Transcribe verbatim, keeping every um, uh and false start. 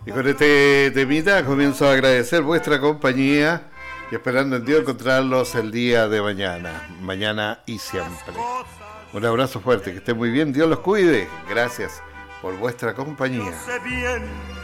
Y con este temita comienzo a agradecer vuestra compañía y esperando en Dios encontrarlos el día de mañana, mañana y siempre. Un abrazo fuerte, que estén muy bien, Dios los cuide. Gracias por vuestra compañía.